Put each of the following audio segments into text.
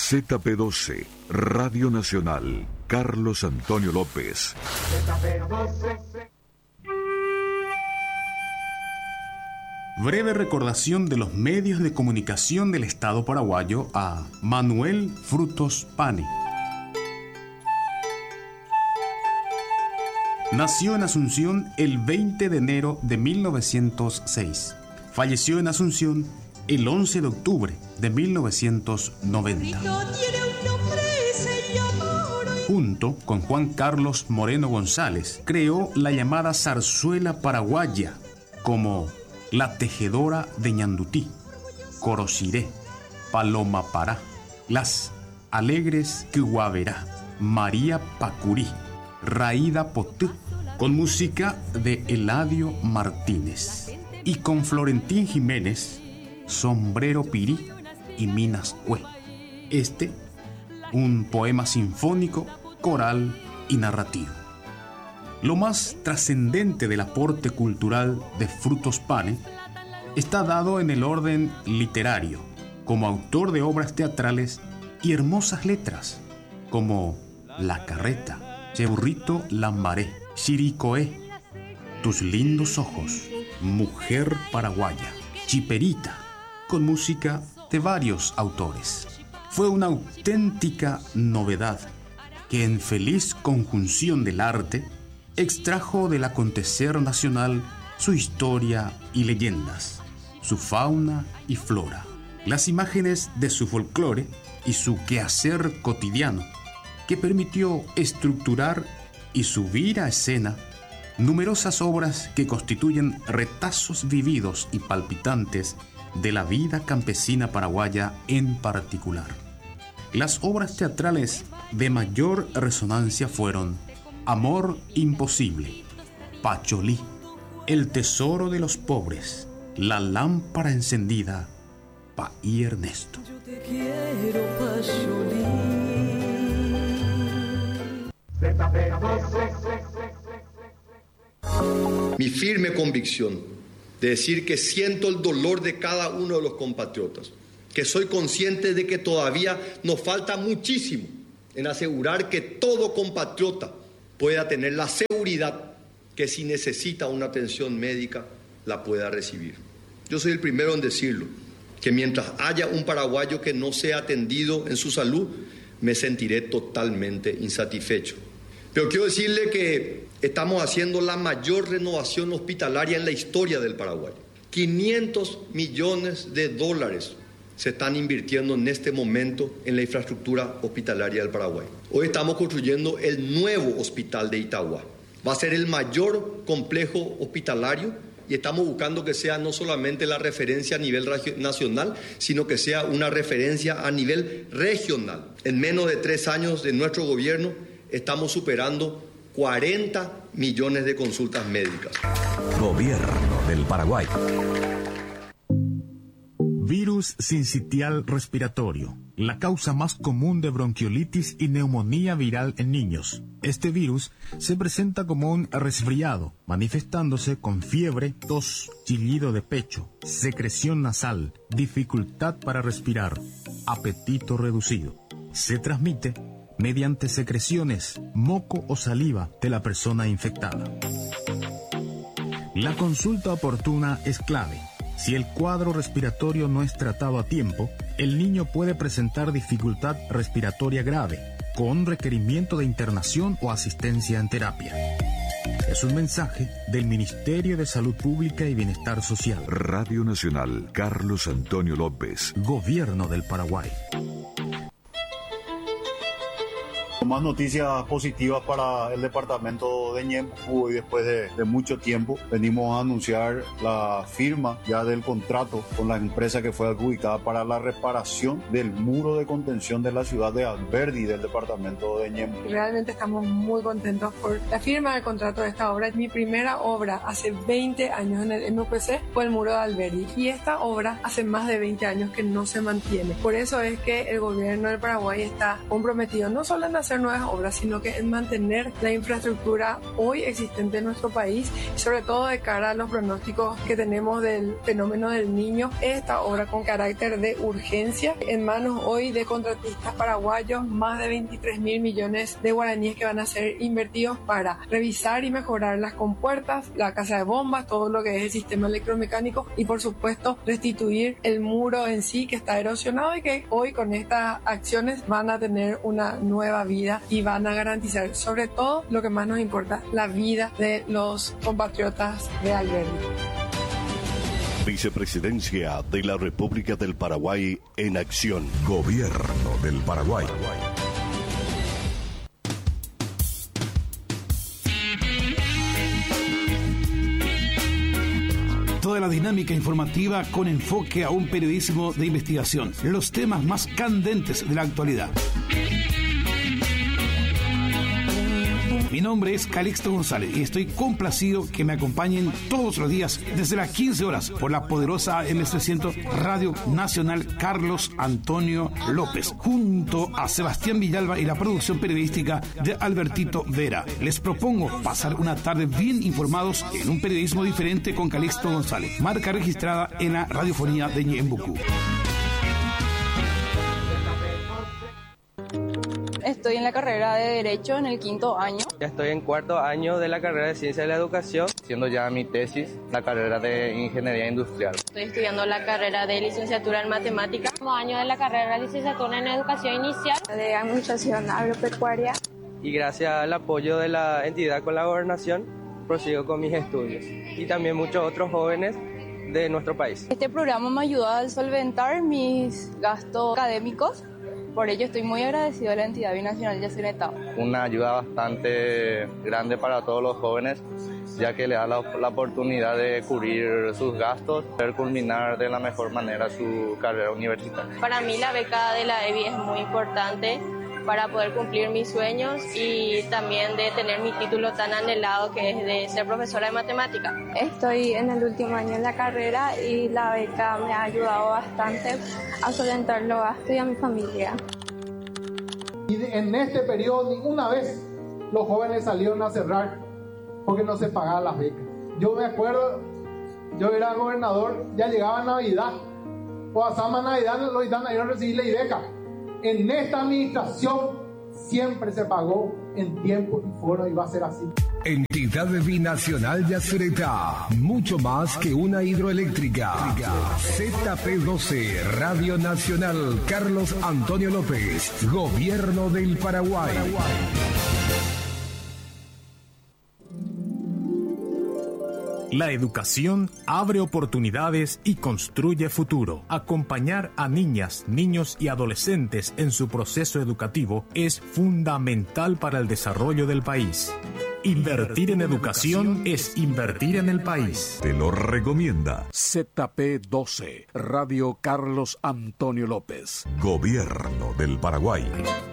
ZP12, Radio Nacional, Carlos Antonio López. Breve recordación de los medios de comunicación del Estado paraguayo a Manuel Frutos Pane. Nació en Asunción el 20 de enero de 1906. Falleció en Asunción el 11 de octubre de 1990. Junto con Juan Carlos Moreno González, creó la llamada zarzuela paraguaya, como La Tejedora de Ñandutí, Corociré, Paloma Pará, Las Alegres Quihuaverá, María Pacurí, Raída Potú, con música de Eladio Martínez, y con Florentín Jiménez, Sombrero Pirí y Minas Cue. Un poema sinfónico, coral y narrativo. Lo más trascendente del aporte cultural de Frutos Pane está dado en el orden literario, como autor de obras teatrales y hermosas letras, como La Carreta, Cheburrito Lambaré, Chiricoé, Tus lindos ojos, Mujer paraguaya, Chiperita, con música de varios autores. Fue una auténtica novedad que, en feliz conjunción del arte, extrajo del acontecer nacional su historia y leyendas, su fauna y flora, las imágenes de su folclore y su quehacer cotidiano, que permitió estructurar y subir a escena numerosas obras que constituyen retazos vividos y palpitantes de la vida campesina paraguaya en particular. Las obras teatrales de mayor resonancia fueron Amor Imposible, Pacholí, El Tesoro de los Pobres, La Lámpara Encendida, Paí Ernesto. Yo te quiero, Pacholí. Mi firme convicción de decir que siento el dolor de cada uno de los compatriotas, que soy consciente de que todavía nos falta muchísimo en asegurar que todo compatriota pueda tener la seguridad que si necesita una atención médica la pueda recibir. Yo soy el primero en decirlo, que mientras haya un paraguayo que no sea atendido en su salud, me sentiré totalmente insatisfecho. Pero quiero decirle que estamos haciendo la mayor renovación hospitalaria en la historia del Paraguay. 500 millones de dólares se están invirtiendo en este momento en la infraestructura hospitalaria del Paraguay. Hoy estamos construyendo el nuevo hospital de Itagua. Va a ser el mayor complejo hospitalario y estamos buscando que sea no solamente la referencia a nivel nacional, sino que sea una referencia a nivel regional. En menos de 3 años de nuestro gobierno estamos superando 40 millones de consultas médicas. Gobierno del Paraguay. Virus sincitial respiratorio, la causa más común de bronquiolitis y neumonía viral en niños. Este virus se presenta como un resfriado, manifestándose con fiebre, tos, chillido de pecho, secreción nasal, dificultad para respirar, apetito reducido. Se transmite mediante secreciones, moco o saliva de la persona infectada. La consulta oportuna es clave. Si el cuadro respiratorio no es tratado a tiempo, el niño puede presentar dificultad respiratoria grave, con requerimiento de internación o asistencia en terapia. Es un mensaje del Ministerio de Salud Pública y Bienestar Social. Radio Nacional, Carlos Antonio López. Gobierno del Paraguay. Más noticias positivas para el departamento de Ñemby. Hoy, después de mucho tiempo, venimos a anunciar la firma ya del contrato con la empresa que fue adjudicada para la reparación del muro de contención de la ciudad de Alberdi del departamento de Ñemby. Realmente estamos muy contentos por la firma del contrato de esta obra. Es mi primera obra hace 20 años en el MUPC, fue el muro de Alberdi, y esta obra hace más de 20 años que no se mantiene. Por eso es que el gobierno del Paraguay está comprometido no solo en hacer hacer nuevas obras, sino que en mantener la infraestructura hoy existente en nuestro país, y sobre todo de cara a los pronósticos que tenemos del fenómeno del Niño. Esta obra con carácter de urgencia, en manos hoy de contratistas paraguayos, más de 23.000 millones de guaraníes que van a ser invertidos para revisar y mejorar las compuertas, la casa de bombas, todo lo que es el sistema electromecánico y por supuesto restituir el muro en sí que está erosionado y que hoy con estas acciones van a tener una nueva vida y van a garantizar sobre todo lo que más nos importa, la vida de los compatriotas de Alberdi. Vicepresidencia de la República del Paraguay en acción. Gobierno del Paraguay. Toda la dinámica informativa con enfoque a un periodismo de investigación. Los temas más candentes de la actualidad. Mi nombre es Calixto González y estoy complacido que me acompañen todos los días desde las 15 horas por la poderosa AM300 Radio Nacional Carlos Antonio López, junto a Sebastián Villalba y la producción periodística de Albertito Vera. Les propongo pasar una tarde bien informados en un periodismo diferente con Calixto González, marca registrada en la radiofonía de Ñembucú. Estoy en la carrera de Derecho en el 5º año. Ya estoy en 4º año de la carrera de Ciencia de la Educación, haciendo ya mi tesis, la carrera de Ingeniería Industrial. Estoy estudiando la carrera de Licenciatura en Matemática. Como año de la carrera de Licenciatura en Educación Inicial. De Administración Agropecuaria. Y gracias al apoyo de la entidad con la gobernación, prosigo con mis estudios. Y también muchos otros jóvenes de nuestro país. Este programa me ayudó a solventar mis gastos académicos. Por ello estoy muy agradecido a la entidad binacional Yacyretá. Una ayuda bastante grande para todos los jóvenes, ya que le da la oportunidad de cubrir sus gastos, poder culminar de la mejor manera su carrera universitaria. Para mí la beca de la EBI es muy importante para poder cumplir mis sueños y también de tener mi título tan anhelado que es de ser profesora de matemática. Estoy en el último año de la carrera y la beca me ha ayudado bastante a solventar los gastos y a mi familia. Y en este periodo ninguna vez los jóvenes salieron a cerrar porque no se pagaban las becas. Yo me acuerdo, yo era gobernador, ya llegaba Navidad, o pasaba Navidad, los gitanos iban a recibir la beca. En esta administración siempre se pagó en tiempo y forma y va a ser así. Entidad Binacional Yacyretá, mucho más que una hidroeléctrica. ZP12, Radio Nacional Carlos Antonio López, Gobierno del Paraguay. La educación abre oportunidades y construye futuro. Acompañar a niñas, niños y adolescentes en su proceso educativo es fundamental para el desarrollo del país. Invertir en educación es invertir en el país. Te lo recomienda ZP12, Radio Carlos Antonio López. Gobierno del Paraguay.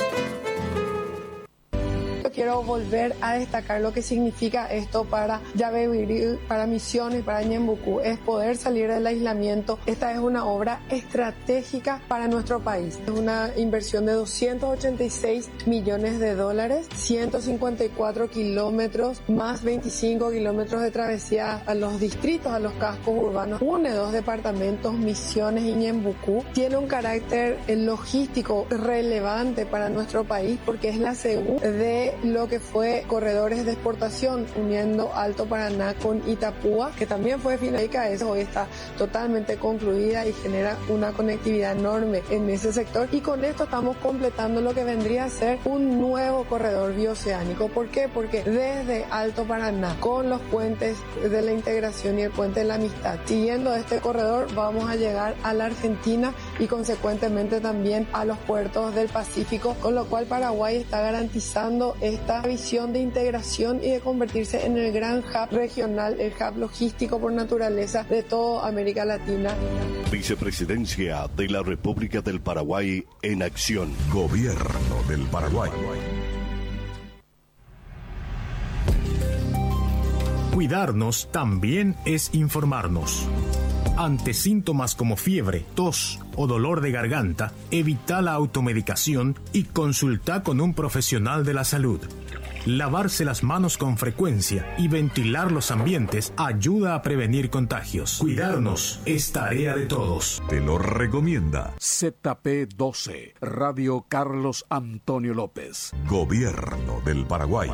Quiero volver a destacar lo que significa esto para Yabebirí, para Misiones, para Ñembucú, es poder salir del aislamiento. Esta es una obra estratégica para nuestro país. Es una inversión de $286 millones, 154 kilómetros, más 25 kilómetros de travesía a los distritos, a los cascos urbanos. Une 2 departamentos, Misiones y Ñembucú. Tiene un carácter logístico relevante para nuestro país porque es la segunda de lo que fue corredores de exportación uniendo Alto Paraná con Itapúa, que también fue finalizada. Eso hoy está totalmente concluida y genera una conectividad enorme en ese sector, y con esto estamos completando lo que vendría a ser un nuevo corredor bioceánico. ¿Por qué? Porque desde Alto Paraná, con los puentes de la integración y el puente de la amistad, siguiendo este corredor vamos a llegar a la Argentina y consecuentemente también a los puertos del Pacífico, con lo cual Paraguay está garantizando esta visión de integración y de convertirse en el gran hub regional, el hub logístico por naturaleza de toda América Latina. Vicepresidencia de la República del Paraguay en acción. Gobierno del Paraguay. Cuidarnos también es informarnos. Ante síntomas como fiebre, tos o dolor de garganta, evita la automedicación y consulta con un profesional de la salud. Lavarse las manos con frecuencia y ventilar los ambientes ayuda a prevenir contagios. Cuidarnos es tarea de todos. Te lo recomienda ZP12, Radio Carlos Antonio López. Gobierno del Paraguay.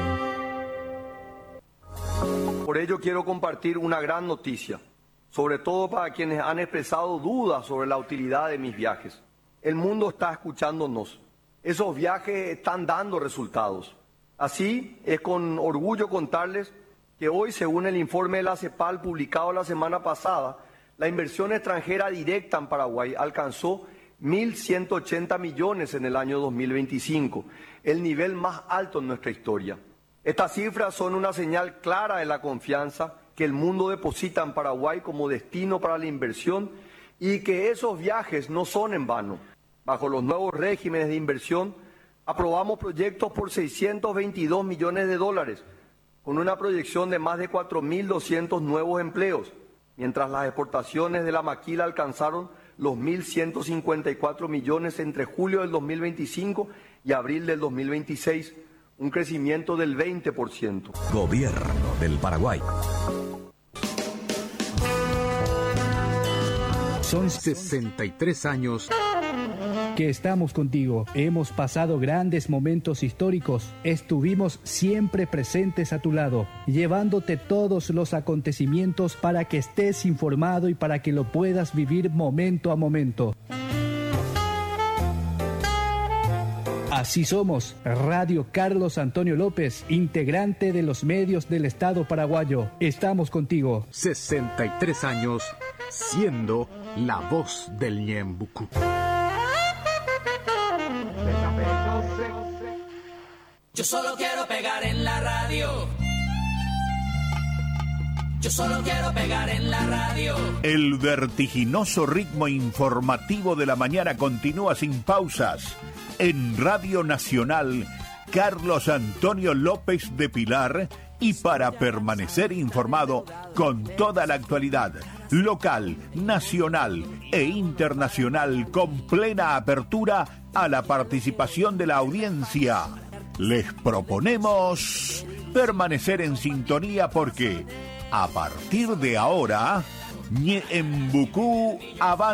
Por ello quiero compartir una gran noticia, sobre todo para quienes han expresado dudas sobre la utilidad de mis viajes. El mundo está escuchándonos. Esos viajes están dando resultados. Así es con orgullo contarles que hoy, según el informe de la CEPAL publicado la semana pasada, la inversión extranjera directa en Paraguay alcanzó 1.180 millones en el año 2025, el nivel más alto en nuestra historia. Estas cifras son una señal clara de la confianza que el mundo deposita en Paraguay como destino para la inversión y que esos viajes no son en vano. Bajo los nuevos regímenes de inversión, aprobamos proyectos por 622 millones de dólares, con una proyección de más de 4.200 nuevos empleos, mientras las exportaciones de la maquila alcanzaron los 1.154 millones entre julio del 2025 y abril del 2026, un crecimiento del 20%. Gobierno del Paraguay. Son 63 años que estamos contigo. Hemos pasado grandes momentos históricos. Estuvimos siempre presentes a tu lado, llevándote todos los acontecimientos para que estés informado y para que lo puedas vivir momento a momento. Así somos, Radio Carlos Antonio López, integrante de los medios del Estado paraguayo. Estamos contigo. 63 años siendo la voz del Ñembucú. Yo solo quiero pegar en la radio. Yo solo quiero pegar en la radio. El vertiginoso ritmo informativo de la mañana continúa sin pausas. En Radio Nacional, Carlos Antonio López de Pilar, y para permanecer informado con toda la actualidad local, nacional e internacional, con plena apertura a la participación de la audiencia. Les proponemos permanecer en sintonía porque a partir de ahora, Ñembucú avanza.